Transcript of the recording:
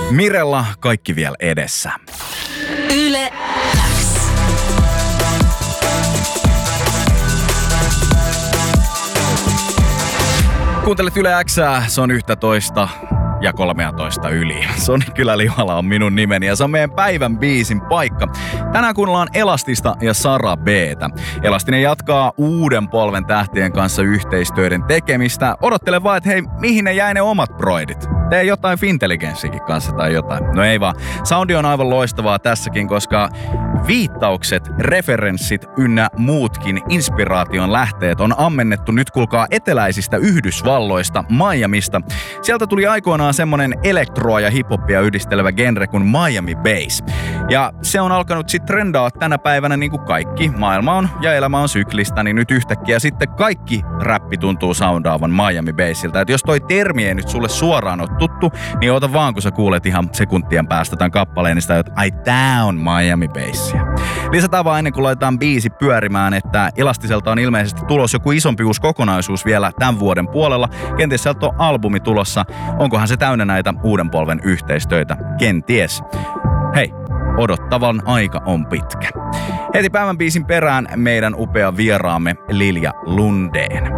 Mirella kaikki vielä edessä. Yle X. Kuuntelet Yle Xää, se on 11 ja 13 yli. Soni Kylä-Livala on minun nimeni ja se on meidän päivän biisin paikka. Tänään kuunnellaan Elastista ja Sara B:tä. Elastinen jatkaa uuden polven tähtien kanssa yhteistyöiden tekemistä. Odottele vaan, että hei, mihin ne jäi ne omat broidit? Tee jotain Fintelligenssikin kanssa tai jotain. No ei vaan. Soundi on aivan loistavaa tässäkin, koska viittaukset, referenssit ynnä muutkin inspiraation lähteet on ammennettu nyt kuulkaa eteläisistä Yhdysvalloista, Miamista. Sieltä tuli aikoinaan semmonen elektroa ja hiphopia yhdistelevä genre kuin Miami Bass. Ja se on alkanut sit trendaa tänä päivänä niin kuin kaikki. Maailma on ja elämä on syklistä, niin nyt yhtäkkiä sitten kaikki räppi tuntuu soundaavan Miami Bassilta. Et jos toi termi ei nyt sulle suoraan ole tuttu, niin ota vaan kun sä kuulet ihan sekuntien päästä tämän kappaleen, niin sitä, että ai tää on Miami Bassia. Lisätään vaan ennen kuin laitetaan biisi pyörimään, että Elastiselta on ilmeisesti tulos joku isompi uusi kokonaisuus vielä tämän vuoden puolella. Kenties sieltä on albumi tulossa. Onkohan se täynnä näitä uuden polven yhteistöitä? Kenties. Hei, odottavan aika on pitkä. Heti päivän biisin perään meidän upea vieraamme Lilja Lundeen.